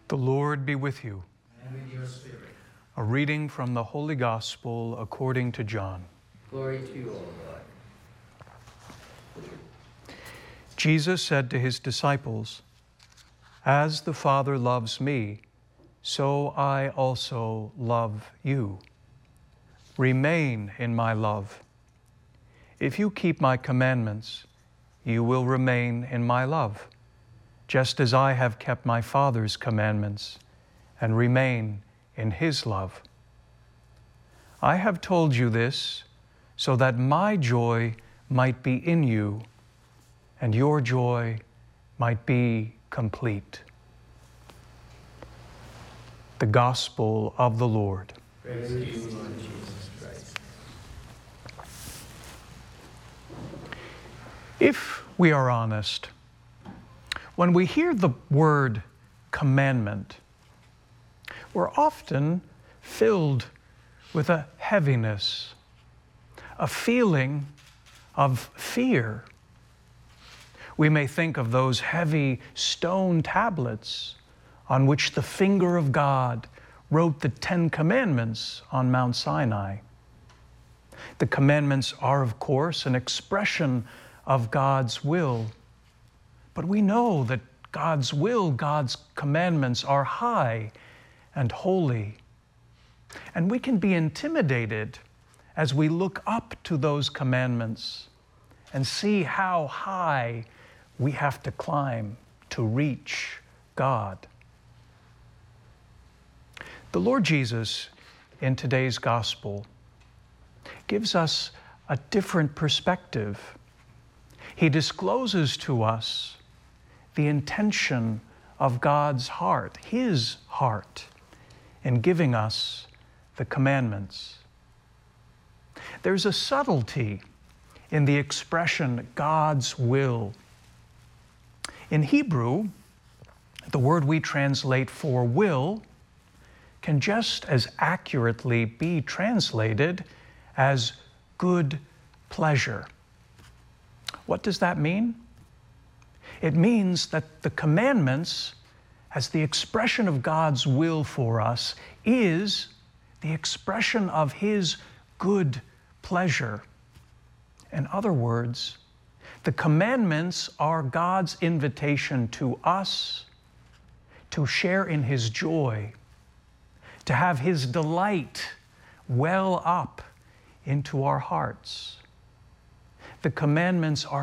The Lord be with you. And with your spirit. A reading from the Holy Gospel according to John. Glory to you, O Lord. Jesus said to his disciples, "As the Father loves me, so I also love you. Remain in my love. If you keep my commandments, you will remain in my love, just as I have kept my Father's commandments and remain in his love. I have told you this so that my joy might be in you and your joy might be complete." The Gospel of the Lord. Praise to you, Lord Jesus Christ. If we are honest, when we hear the word commandment, we're often filled with a heaviness, a feeling of fear. We may think of those heavy stone tablets on which the finger of God wrote the 10 Commandments on Mount Sinai. The commandments are, of course, an expression of God's will. But we know that God's will, God's commandments are high and holy. And we can be intimidated as we look up to those commandments and see how high we have to climb to reach God. The Lord Jesus, in today's gospel, gives us a different perspective. He discloses to us the intention of God's heart, His heart, in giving us the commandments. There's a subtlety in the expression God's will. In Hebrew, the word we translate for will can just as accurately be translated as good pleasure. What does that mean? It means that the commandments, as the expression of God's will for us, is the expression of His good pleasure. In other words, the commandments are God's invitation to us to share in His joy, to have His delight well up into our hearts. The commandments are